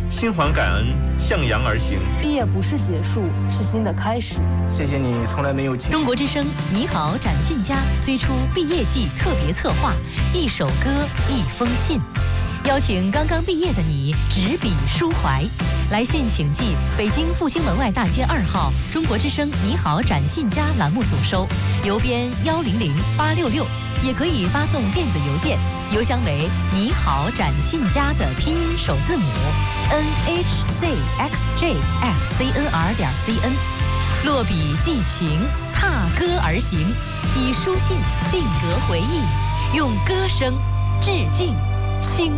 心怀感恩，向阳而行。 毕业不是结束，是新的开始。 谢谢你从来没有中国之声你好展信佳推出毕业季特别策划，一首歌一封信，邀请刚刚毕业的你执笔抒怀。来信请寄北京复兴门外大街2号中国之声你好展信佳栏目组收，邮编100866，也可以发送电子邮件，邮箱为你好展信佳的拼音首字母 nhzxj@cnr.cn。落笔寄情，踏歌而行，以书信定格回忆，用歌声致敬青